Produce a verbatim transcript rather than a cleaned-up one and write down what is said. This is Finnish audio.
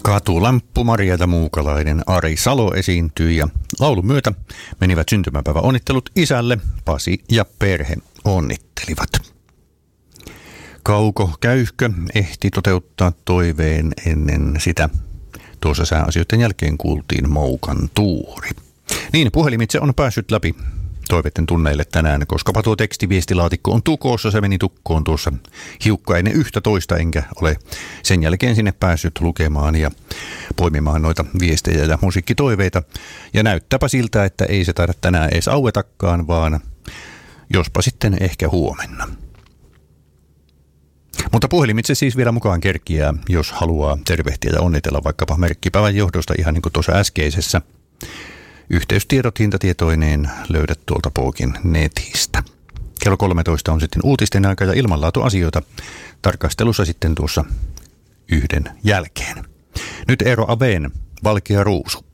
Katulamppu Marjata Muukalainen Ari Salo esiintyi ja laulun myötä menivät syntymäpäivä onnittelut isälle. Pasi ja perhe onnittelivat. Kauko Käyhkö ehti toteuttaa toiveen ennen sitä. Tuossa sääasioiden jälkeen kuultiin Moukan tuuri. Niin, puhelimitse on päässyt läpi toiveiden tunneille tänään, koska tuo tekstiviestilaatikko on tukossa. Se meni tukkoon tuossa hiukka ennen yhtä toista, enkä ole sen jälkeen sinne päässyt lukemaan ja poimimaan noita viestejä ja musiikkitoiveita. Ja näyttääpä siltä, että ei se taida tänään edes auetakaan, vaan jospa sitten ehkä huomenna. Mutta puhelimitse siis vielä mukaan kerkiää, jos haluaa tervehtiä ja onnitella vaikkapa merkkipäivän johdosta, ihan niin kuin tuossa äskeisessä. Yhteystiedot hintatietoineen löydät tuolta Pookin netistä. Kello kolmetoista on sitten uutisten aika ja ilmanlaatuasioita tarkastelussa sitten tuossa yhden jälkeen. Nyt Eero Aveen Valkea ruusu.